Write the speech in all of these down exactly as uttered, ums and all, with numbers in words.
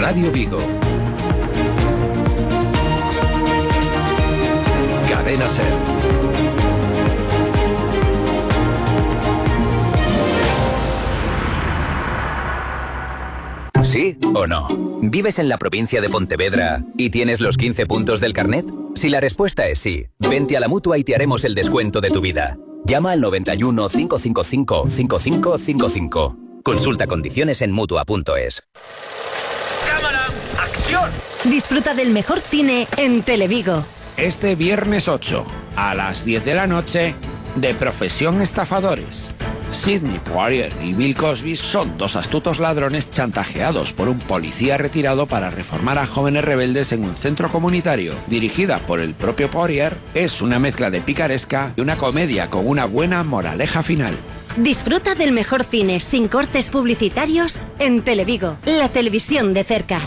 Radio Vigo. Cadena Ser. ¿Sí o no? ¿Vives en la provincia de Pontevedra y tienes los quince puntos del carnet? Si la respuesta es sí, vente a la Mutua y te haremos el descuento de tu vida. Llama al noventa y uno, cinco cinco cinco, cinco cinco cinco cinco. Consulta condiciones en Mutua punto es. ¡Cámara! ¡Acción! Disfruta del mejor cine en Televigo. Este viernes ocho, a las diez de la noche, De Profesión Estafadores. Sidney Poitier y Bill Cosby son dos astutos ladrones chantajeados por un policía retirado para reformar a jóvenes rebeldes en un centro comunitario. Dirigida por el propio Poitier, es una mezcla de picaresca y una comedia con una buena moraleja final. Disfruta del mejor cine sin cortes publicitarios en Televigo, la televisión de cerca.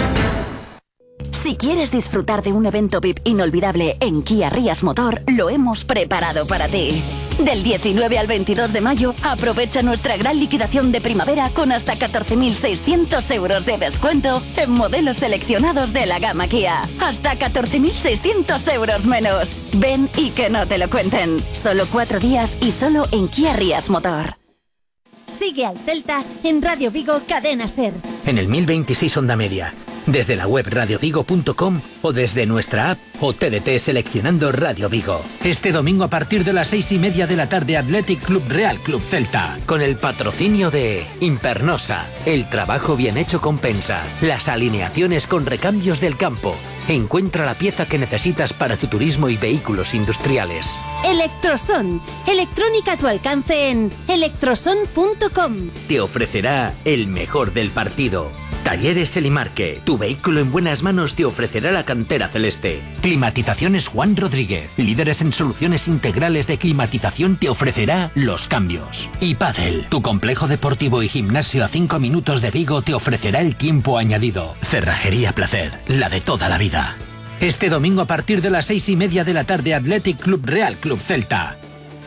Si quieres disfrutar de un evento V I P inolvidable en Kia Rías Motor, lo hemos preparado para ti. Del diecinueve al veintidós de mayo, aprovecha nuestra gran liquidación de primavera con hasta catorce mil seiscientos euros de descuento en modelos seleccionados de la gama Kia. Hasta catorce mil seiscientos euros menos. Ven y que no te lo cuenten. Solo cuatro días y solo en Kia Rías Motor. Sigue al Celta en Radio Vigo Cadena Ser. En el mil veintiséis Onda Media. Desde la web radio vigo punto com o desde nuestra app o T D T seleccionando Radio Vigo. Este domingo a partir de las seis y media de la tarde, Athletic Club Real Club Celta. Con el patrocinio de Impernosa. El trabajo bien hecho compensa. Las alineaciones con recambios del campo. Encuentra la pieza que necesitas para tu turismo y vehículos industriales. Electroson. Electrónica a tu alcance en electroson punto com. Te ofrecerá el mejor del partido. Talleres Elimarque. Tu vehículo en buenas manos te ofrecerá la cantera celeste. Climatizaciones Juan Rodríguez. Líderes en soluciones integrales de climatización, te ofrecerá los cambios. Y Padel. Tu complejo deportivo y gimnasio a cinco minutos de Vigo te ofrecerá el tiempo añadido. Cerrajería Placer. La de toda la vida. Este domingo a partir de las seis y media de la tarde, Athletic Club Real Club Celta.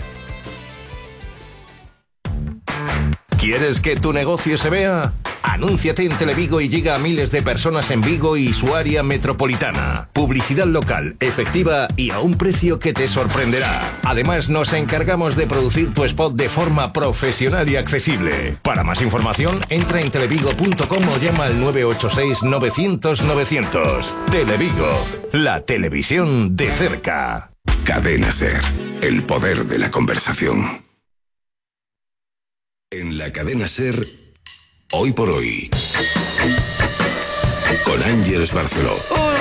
¿Quieres que tu negocio se vea? Anúnciate en Televigo y llega a miles de personas en Vigo y su área metropolitana. Publicidad local, efectiva y a un precio que te sorprenderá. Además, nos encargamos de producir tu spot de forma profesional y accesible. Para más información, entra en televigo punto com o llama al nueve ocho seis, novecientos, novecientos. Televigo, la televisión de cerca. Cadena Ser, el poder de la conversación. En la Cadena Ser, Hoy por Hoy, con Ángeles Barceló.